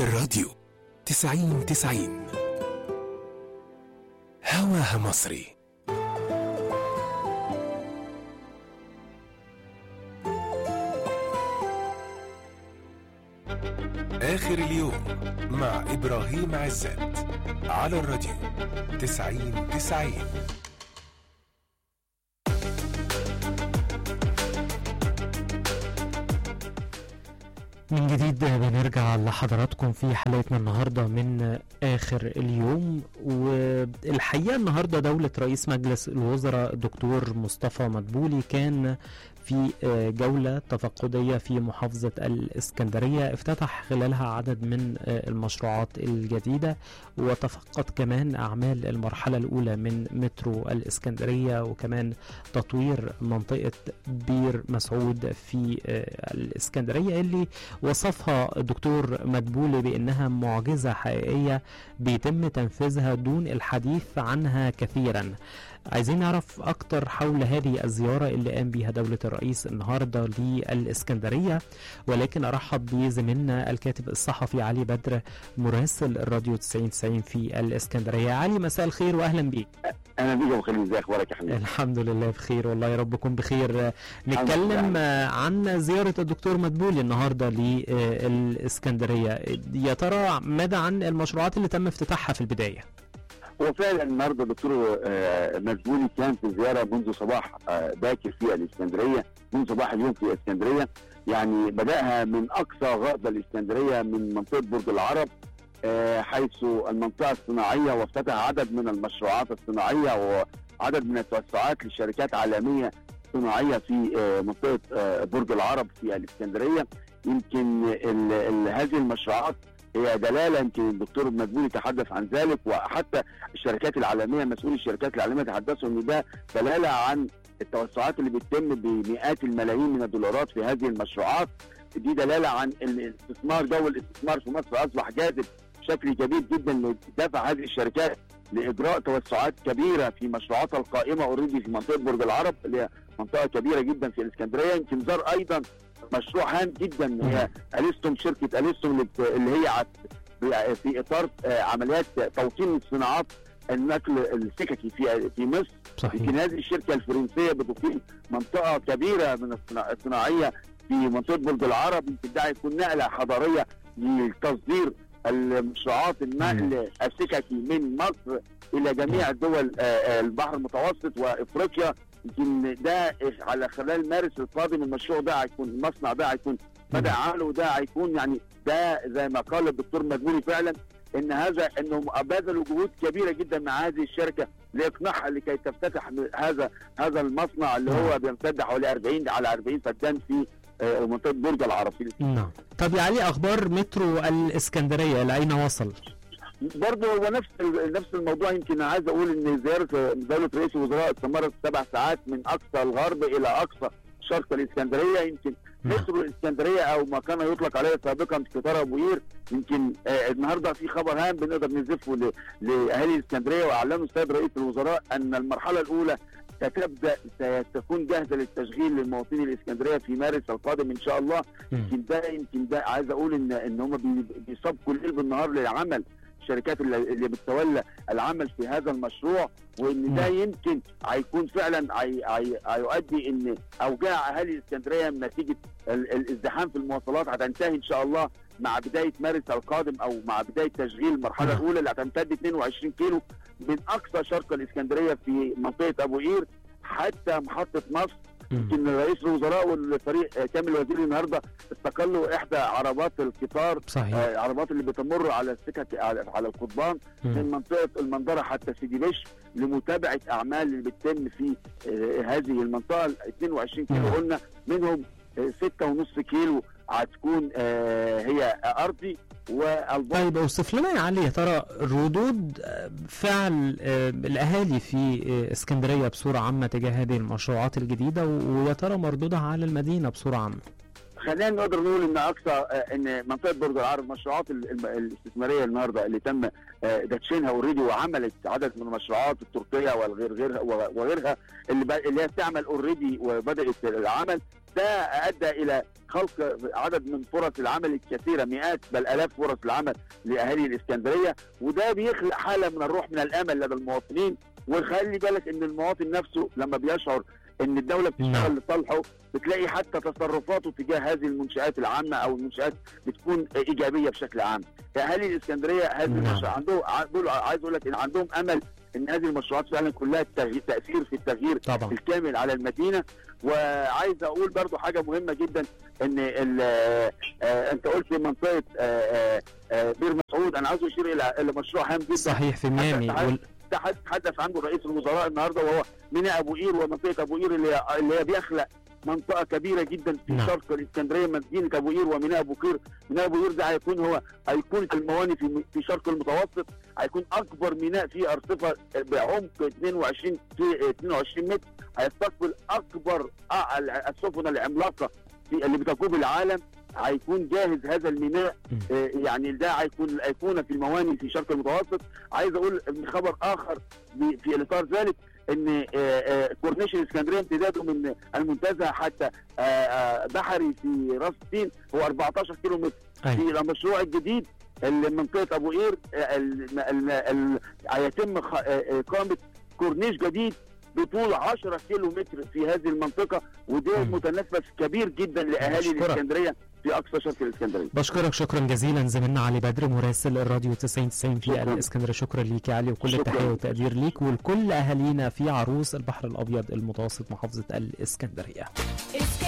الراديو 90 هواها مصري. آخر اليوم مع إبراهيم عزت على الراديو 90. من جديد بنرجع لحضراتكم في حلقتنا النهاردة من آخر اليوم. والحقيقة النهاردة دولة رئيس مجلس الوزراء الدكتور مصطفى مدبولي كان في جولة تفقدية في محافظة الإسكندرية، افتتح خلالها عدد من المشروعات الجديدة، وتفقد كمان أعمال المرحلة الأولى من مترو الإسكندرية، وكمان تطوير منطقة بير مسعود في الإسكندرية اللي وصفها الدكتور مدبولي بأنها معجزة حقيقية بيتم تنفيذها دون الحديث عنها كثيرا. عايزين نعرف أكتر حول هذه الزيارة اللي قام بها دولة الرئيس النهاردة للإسكندرية، ولكن أرحب بزميلنا الكاتب الصحفي علي بدر مراسل الراديو 90 في الإسكندرية. علي، مساء الخير وأهلا بيك. أهلا بيك وخير، ازي أخبارك يا حبيبي؟ الحمد لله بخير والله، يا رب تكون بخير. نتكلم عن زيارة الدكتور مدبولي النهاردة للإسكندرية، يا ترى ماذا عن المشروعات اللي تم افتتاحها في البداية؟ هو فعلا النهارده الدكتور مدبولي كان في زياره منذ صباح باكر في الاسكندريه، من صباح اليوم في الاسكندريه، يعني بداها من اقصى غرب الاسكندريه من منطقه برج العرب حيث المنطقه الصناعيه، وافتتح عدد من المشروعات الصناعيه وعدد من التوسعات لشركات عالميه صناعيه في منطقه برج العرب في الاسكندريه. يمكن هذه المشروعات هي دلاله، يمكن الدكتور مدبولي تحدث عن ذلك، وحتى الشركات العالميه، مسؤولي الشركات العالميه تحدثوا ان ده دلاله عن التوسعات اللي بتتم بمئات الملايين من الدولارات في هذه المشروعات. دي دلاله عن الاستثمار ده، والاستثمار في مصر اصبح جاذب بشكل كبير جدا لدفع هذه الشركات لاجراء توسعات كبيره في مشروعاتها القائمه اوريدي في منطقه برج العرب اللي هي منطقه كبيره جدا في الاسكندريه. يمكن زار ايضا مشروع هام جدا هي أليستوم، شركه أليستوم اللي هي في اطار عمليات توطين الصناعات النقل السككي في مصر. يمكن هذه الشركه الفرنسيه بتقيم منطقه كبيره من الصناعيه في منطقه برج العرب. يمكن ده هيكون نقله حضاريه لتصدير المشروعات النقل السككي من مصر الى جميع دول البحر المتوسط وافريقيا. يمكن ده على خلال مارس القادم المشروع ده هيكون، المصنع ده هيكون بدأ عمله، وده هيكون يعني ده زي ما قال الدكتور مدبولي فعلا ان انهم بذلوا جهود كبيره جدا مع هذه الشركه لاقناعها لكي تفتتح هذا المصنع اللي هو بيمتد حوالي 40 فدان في منطقه برج العرب. نعم. طب يا علي، اخبار مترو الاسكندريه لاين وصل؟ برضه هو نفس الموضوع. يمكن عايز اقول ان زياره دوله رئيس الوزراء استمرت 7 ساعات من اقصى الغرب الى اقصى شرق الاسكندريه. يمكن مترو الاسكندريه او ما كان يطلق عليه سابقا قطار ابو قير، يمكن النهارده في خبر هام بنقدر نزفه لاهالي الاسكندريه، واعلنوا السيد رئيس الوزراء ان المرحله الاولى ستكون جاهزه للتشغيل للمواطنين الاسكندريه في مارس القادم ان شاء الله. يمكن ده عايز اقول ان هم بيسابقوا الليل بالنهار للعمل، الشركات اللي بتتولى العمل في هذا المشروع، وان ده يمكن هيكون فعلا هيؤدي ان اوجاع اهالي الاسكندريه من نتيجه الازدحام في المواصلات هتنتهي ان شاء الله مع بدايه مارس القادم، او مع بدايه تشغيل المرحله الاولى اللي هتمتد 22 كيلو من اقصى شرق الاسكندريه في منطقه ابو قير حتى محطه مصر. يمكن رئيس الوزراء والفريق كامل الوزير النهارده استقلوا احدى عربات القطار، عربات اللي بتمر على السكك على القضبان من منطقه المنظره حتى سيدي بشر لمتابعه اعمال اللي بتتم في هذه المنطقه. 22 كيلو قلنا، منهم 6.5 كيلو هتكون هي ارضي. طيب اوصف لنا يا علي، يا ترى ردود فعل الاهالي في اسكندريه بصوره عامه تجاه هذه المشروعات الجديده، ويا ترى مردودها على المدينه بصوره عامه؟ خلينا نقدر نقول ان اقصى ان منطقه برج العرب المشروعات الاستثماريه النهارده اللي تم داتشينها اوريدي، وعملت عدد من المشروعات التركيه وغيرها اللي هي بتعمل اوريدي وبدات العمل. ده ادى الى خلق عدد من فرص العمل الكثيره، مئات بل الاف فرص العمل لاهالي الاسكندريه، وده بيخلق حاله من الروح من الامل لدى المواطنين. وخلي بالك ان المواطن نفسه لما بيشعر ان الدوله بتشتغل لصالحه بتلاقي حتى تصرفاته تجاه هذه المنشآت العامه او المنشآت بتكون ايجابيه بشكل عام. اهالي الاسكندريه هذه المنشآت عندهم، عايز اقول لك ان عندهم امل ان هذه المشروعات فعلا كلها تاثير في التغيير طبعا الكامل على المدينه. وعايز اقول برضو حاجه مهمه جدا، ان انت قلت منطقه بير مسعود، انا عايز اشير الى مشروع هام جدا صحيح في ميامي تحدث عنه رئيس الوزراء النهارده، وهو ميناء ابو قير ومنطقه ابو قير اللي هي بيخلق منطقه كبيره جدا في شرق الاسكندريه، مدينه ابو قير وميناء ابو قير. ميناء ابو قير ده هيكون المواني في شرق المتوسط، هيكون اكبر ميناء فيه ارصفه بعمق 22 متر، هيستقبل اكبر السفن العملاقه اللي بتجوب العالم. هيكون جاهز هذا الميناء، يعني ده هيكون الايقونه في المواني في شرق المتوسط. عايز اقول خبر اخر في اطار ذلك، ان كورنيش الاسكندريه امتداده من المنتزه حتى بحري في راس التين هو 14 كيلو متر. في المشروع الجديد منطقه ابو قير هيتم اقامه كورنيش جديد بطول 10 كيلو متر في هذه المنطقه، وده متنفس كبير جدا لاهالي الاسكندريه في اقصى شرق الاسكندريه. بشكرك شكرا جزيلا زميلنا علي بدر مراسل الراديو 90 في الاسكندريه. شكرا ليك يا علي، وكل التحيه والتقدير ليك ولكل اهالينا في عروس البحر الابيض المتوسط محافظه الاسكندريه.